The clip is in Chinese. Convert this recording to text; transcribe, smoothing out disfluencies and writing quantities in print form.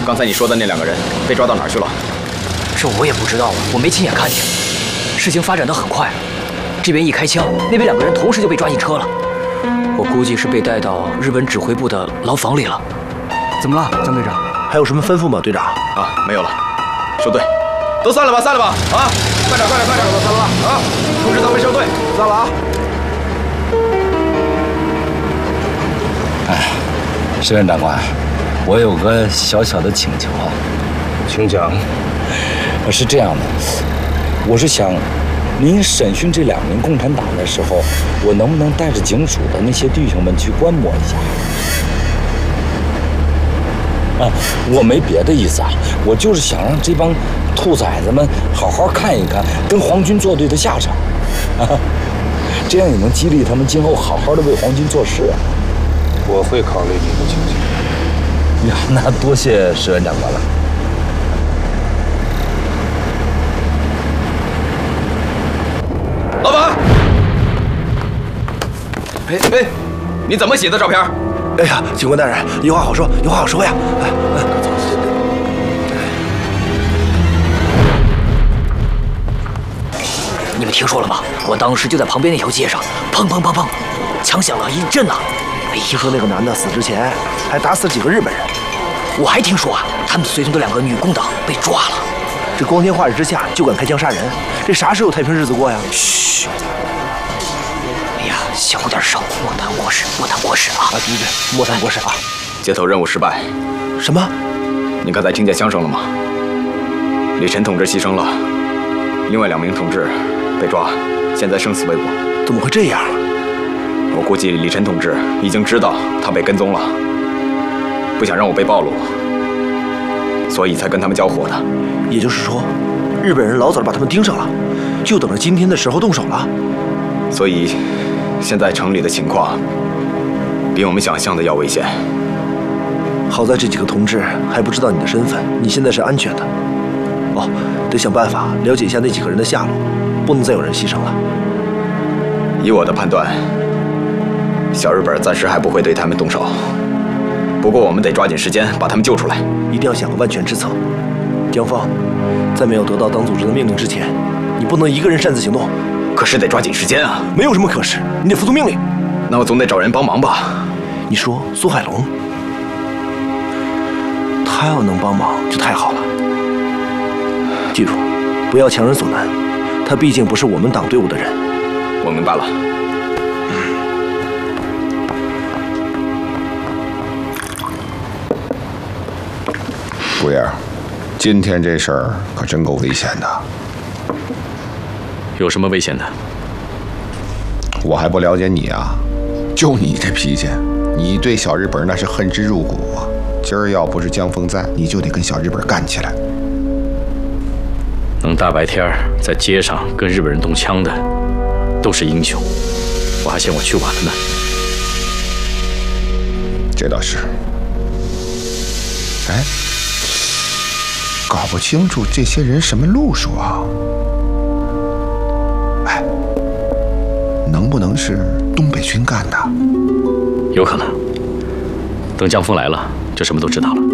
刚才你说的那2个人被抓到哪儿去了？ 这我也不知道啊，我没亲眼看见。事情发展得很快，这边一开枪，那边2个人同时就被抓进车了。我估计是被带到日本指挥部的牢房里了。 怎么了，江队长？ 还有什么吩咐吗，队长？ 啊，没有了。收队，都散了吧，散了吧！啊，快点，快点，快点，散了啊！通知他们收队，散了啊！ 哎，石原长官，我有个小小的请求啊。 请讲。 是这样的，我是想，您审讯这2名共产党的时候，我能不能带着警署的那些弟兄们去观摩一下？啊，我没别的意思啊，我就是想让这帮兔崽子们好好看一看跟皇军作对的下场，啊，这样也能激励他们今后好好的为皇军做事啊。 我会考虑你的请求。 呀，那多谢石原长官了。 老板，哎，你怎么写的照片？ 哎呀，警官大人，有话好说，有话好说呀！哎， 你们听说了吗？我当时就在旁边那条街上，砰砰砰砰，枪响了一阵呐。哎呀， 听说那个男的死之前还打死几个日本人。 我还听说啊，他们随从的2个女共党被抓了。 这光天化日之下就敢开枪杀人，这啥时候有太平日子过呀？ 嘘！哎呀，小点声，莫谈国事，莫谈国事啊！ 对，莫谈国事啊！ 接头任务失败。 什么？ 你刚才听见枪声了吗？李晨同志牺牲了，另外2名同志被抓，现在生死未卜。 怎么会这样？ 我估计李晨同志已经知道他被跟踪了，不想让我被暴露，所以才跟他们交火的。 也就是说，日本人老早把他们盯上了，就等着今天的时候动手了。 所以，现在城里的情况比我们想象的要危险。 好在这几个同志还不知道你的身份，你现在是安全的。哦，得想办法了解一下那几个人的下落，不能再有人牺牲了。 以我的判断，小日本暂时还不会对他们动手。不过我们得抓紧时间把他们救出来， 一定要想个万全之策。江峰，在没有得到党组织的命令之前，你不能一个人擅自行动。 可是得抓紧时间啊！ 没有什么可是，你得服从命令。 那我总得找人帮忙吧？ 你说苏海龙，他要能帮忙就太好了。记住，不要强人所难，他毕竟不是我们党队伍的人。 我明白了。 顾爷，今天这事儿可真够危险的。 有什么危险的？ 我还不了解你啊，就你这脾气，你对小日本那是恨之入骨啊！今儿要不是江峰在，你就得跟小日本干起来。 能大白天在街上跟日本人动枪的，都是英雄。我还嫌我去晚了呢。 这倒是。哎，搞不清楚这些人什么路数啊？哎，能不能是东北军干的？ 有可能。等江峰来了，就什么都知道了。